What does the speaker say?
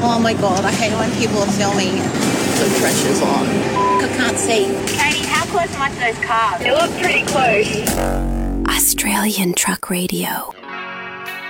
Oh my god, I hate when people are filming. The pressure's on. I can't see. Katie, how close am I to those cars? They look pretty close. Australian Truck Radio.